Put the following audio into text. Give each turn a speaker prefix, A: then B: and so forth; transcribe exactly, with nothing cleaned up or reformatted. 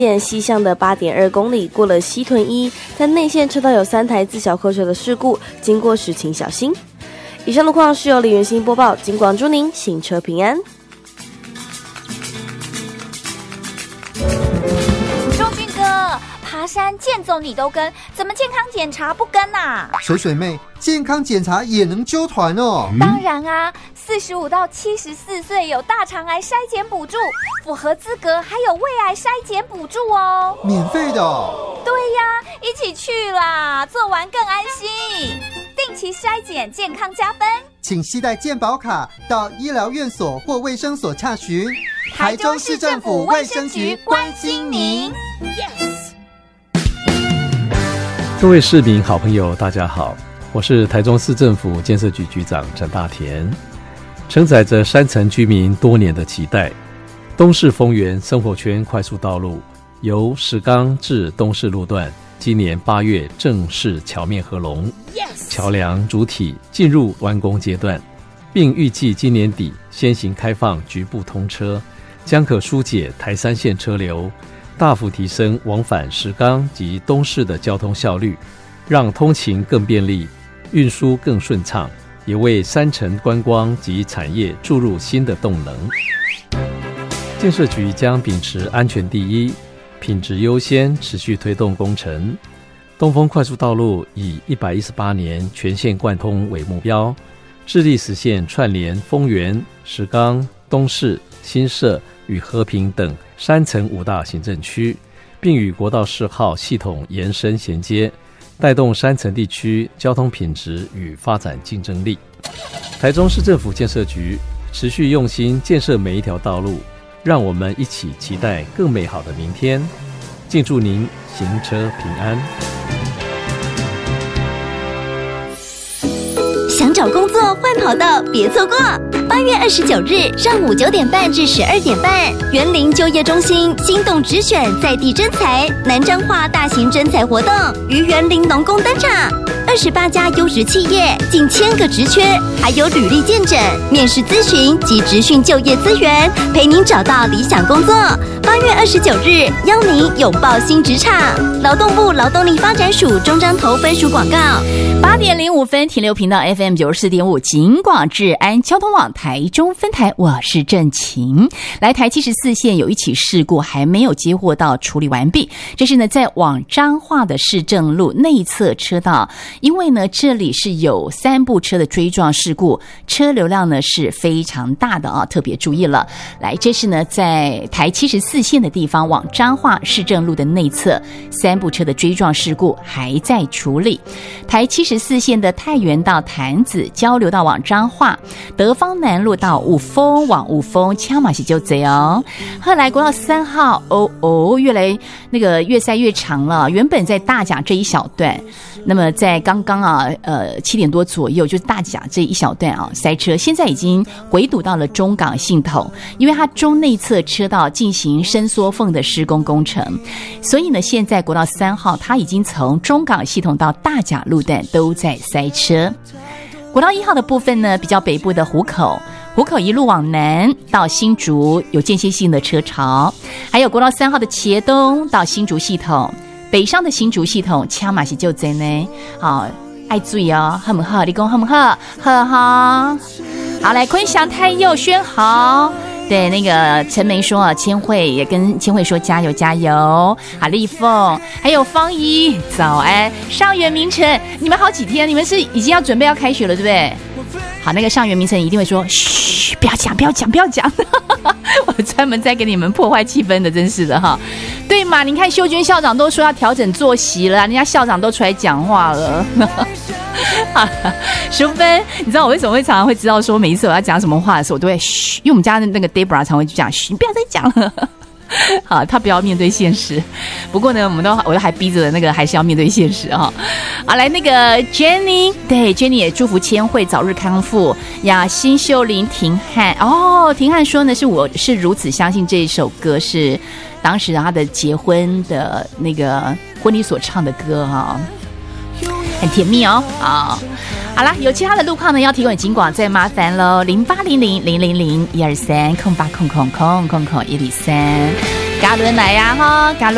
A: 线西向的 八点二公里，过了西屯一，在内线车道有三台自小客车的事故，经过时请小心。以上路况是由李元兴播报，警广祝您行车平安。
B: 钟俊哥，爬山健走你都跟，怎么健康检查不跟啊？
C: 水水妹，健康检查也能揪团哦。
B: 嗯、当然啊，四十五到七十四岁有大肠癌筛检补助，符合资格还有胃癌筛检补助哦，
C: 免费的、哦。
B: 对呀，一起去啦，做完更安心。定期筛检，健康加分。
C: 请携带健保卡到医疗院所或卫生所洽询。
B: 台中市政府卫生局关心您。Yes。
D: 各位市民好朋友，大家好，我是台中市政府建设局局长陈大田。承载着山城居民多年的期待，东势丰原生活圈快速道路由石冈至东势路段今年八月正式桥面合龙， yes. 桥梁主体进入完工阶段，并预计今年底先行开放局部通车，将可疏解台三线车流，大幅提升往返石冈及东势的交通效率，让通勤更便利，运输更顺畅，也为山城观光及产业注入新的动能。建设局将秉持安全第一、品质优先，持续推动工程。东丰快速道路以一百一十八年全线贯通为目标，致力实现串联丰原、石冈、东势、新社与和平等山城五大行政区，并与国道四号系统延伸衔接，带动山城地区交通品质与发展竞争力。台中市政府建设局持续用心建设每一条道路，让我们一起期待更美好的明天。敬祝您行车平安。
E: 想找工作换跑道别错过，八月二十九日上午九点半至十二点半，园林就业中心心动直选在地征才南彰化大型征才活动于园林农工登场，二十八家优质企业，近千个职缺，还有履历见证、面试咨询及职训就业资源，陪您找到理想工作。八月二十九日，邀您拥抱新职场。劳动部劳动力发展署中彰投分署广告。
F: 八点零五分，停留频道 F M 九十四点五，警广治安交通网台中分台，我是郑晴。来台七十四线有一起事故还没有接获到处理完毕，这是呢在往彰化的市政路内侧车道，因为呢这里是有三部车的追撞事故，车流量呢是非常大的啊，特别注意了。来，这是呢在台七十四线的地方往彰化市政路的内侧，三部车的追撞事故还在处理。台七十四线的太原到潭子交流道往彰化，德芳南路到雾峰往雾峰，枪马是就这哦。后来国道三号哦哦，越来那个越塞越长了。原本在大甲这一小段，那么在刚刚啊呃七点多左右，就是大甲这一小段啊塞车，现在已经回堵到了中港系统，因为它中内侧车道进行伸缩缝的施工工程，所以呢，现在国道三号它已经从中港系统到大甲路段都在塞车。国道一号的部分呢，比较北部的湖口，湖口一路往南到新竹有间歇性的车潮，还有国道三号的茄东到新竹系统，北上的新竹系统枪马是就在呢，好爱注意哦，好不好？你讲好不好？好好，好来，坤祥、太佑、宣豪。对，那个陈梅说啊，千惠也跟千惠说加油加油啊，丽凤还有方怡早安，上元明晨，你们好几天，你们是已经要准备要开学了，对不对？好，那个上元明晨一定会说，嘘，不要讲，不要讲，不要讲，我专门在给你们破坏气氛的，真是的哈。对嘛？你看秀娟校长都说要调整作息了，人家校长都出来讲话了。好，淑芬，你知道我为什么会常常会知道说每一次我要讲什么话的时候，我都会嘘，因为我们家的那个 Debra 常会讲嘘，你不要再讲了。好，他不要面对现实。不过呢，我们都我都还逼着那个还是要面对现实哈。好，来那个 Jenny， 对 Jenny 也祝福千惠早日康复呀。新秀玲、廷汉，哦，廷汉说呢是我是如此相信这一首歌是当时他的结婚的那个婚礼所唱的歌哈。很甜蜜哦，好，好啦，有其他的路况呢要提供给警广，再麻烦喽，零八零零零零零一二三空八空空空空空一零三，嘉伦来呀哈，嘉伦。